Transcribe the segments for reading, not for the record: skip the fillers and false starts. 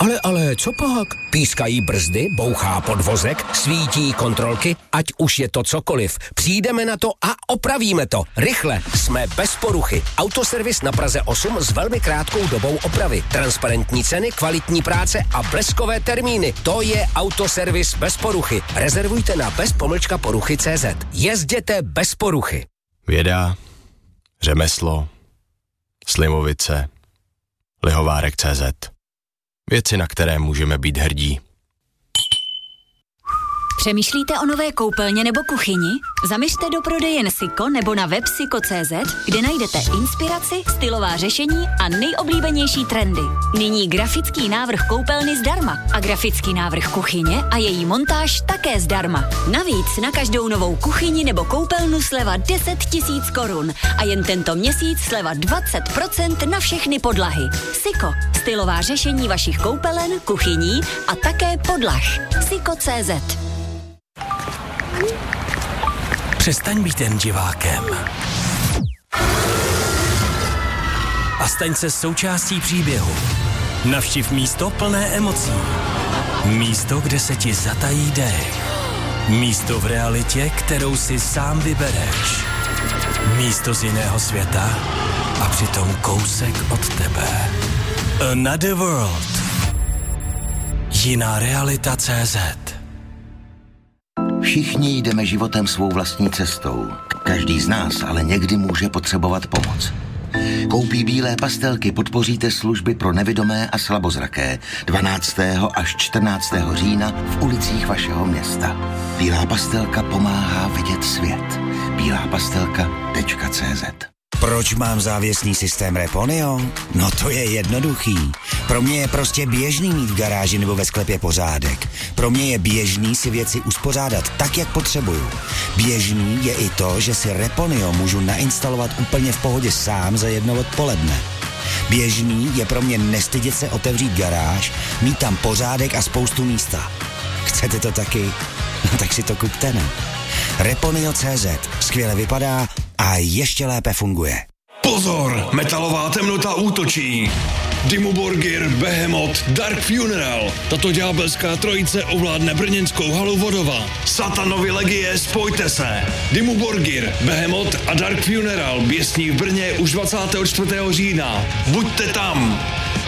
Ale, co pak? Pískají brzdy, bouchá podvozek, svítí kontrolky, ať už je to cokoliv. Přijdeme na to a opravíme to. Rychle, jsme bez poruchy. Autoservis na Praze 8 s velmi krátkou dobou opravy. Transparentní ceny, kvalitní práce a bleskové termíny. To je Autoservis bez poruchy. Rezervujte na bez-poruchy.cz. Jezděte bez poruchy. Věda, řemeslo, Slimovice, Lihovárek.cz. Věci, na které můžeme být hrdí. Přemýšlíte o nové koupelně nebo kuchyni? Zaměřte do prodejen Siko nebo na web siko.cz, kde najdete inspiraci, stylová řešení a nejoblíbenější trendy. Nyní grafický návrh koupelny zdarma a grafický návrh kuchyně a její montáž také zdarma. Navíc na každou novou kuchyni nebo koupelnu sleva 10 000 korun a jen tento měsíc sleva 20% na všechny podlahy. Siko, stylová řešení vašich koupelen, kuchyní a také podlah. Siko.cz. Přestaň být jen divákem. A staň se součástí příběhu. Navštiv místo plné emocí. Místo, kde se ti zatají dech. Místo v realitě, kterou si sám vybereš. Místo z jiného světa a přitom kousek od tebe. Another World. Jiná realita.cz. Všichni jdeme životem svou vlastní cestou. Každý z nás ale někdy může potřebovat pomoc. Koupí bílé pastelky podpoříte služby pro nevidomé a slabozraké 12. až 14. října v ulicích vašeho města. Bílá pastelka pomáhá vidět svět. bílápastelka.cz. Proč mám závěsný systém Reponio? No to je jednoduchý. Pro mě je prostě běžný mít v garáži nebo ve sklepě pořádek. Pro mě je běžný si věci uspořádat tak, jak potřebuju. Běžný je i to, že si Reponio můžu nainstalovat úplně v pohodě sám za jedno odpoledne. Běžný je pro mě nestydět se otevřít garáž, mít tam pořádek a spoustu místa. Chcete to taky? No tak si to kupte, ne? Reponio.cz. Skvěle vypadá a ještě lépe funguje. Pozor, metalová temnota útočí. Dimmu Borgir, Behemoth, Dark Funeral. Tato ďábelská trojice ovládne brněnskou halu Vodova. Satanovi legie, spojte se. Dimmu Borgir, Behemoth a Dark Funeral běsní v Brně už 24. října. Buďte tam.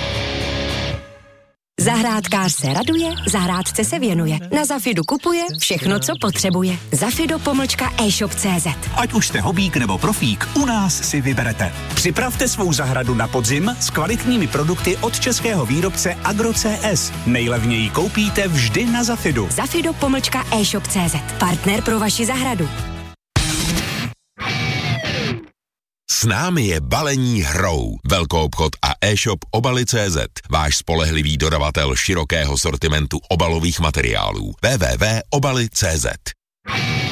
Zahrádkář se raduje, zahrádce se věnuje. Na Zafidu kupuje všechno, co potřebuje. Zafido-e-shop.cz. Ať už jste hobík nebo profík, u nás si vyberete. Připravte svou zahradu na podzim s kvalitními produkty od českého výrobce Agro.cs. Nejlevněji koupíte vždy na Zafidu. Zafido-e-shop.cz. Partner pro vaši zahradu. S námi je balení hrou. Velkoobchod a e-shop Obaly.cz. Váš spolehlivý dodavatel širokého sortimentu obalových materiálů. www.obaly.cz.